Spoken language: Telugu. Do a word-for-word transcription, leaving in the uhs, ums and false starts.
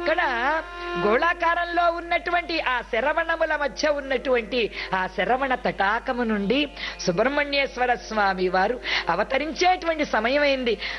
అక్కడ గోళాకారంలో ఉన్నటువంటి ఆ శరవణముల మధ్య ఉన్నటువంటి ఆ శరవణ తటాకము నుండి సుబ్రహ్మణ్యేశ్వర స్వామి వారు అవతరించేటువంటి సమయమైంది.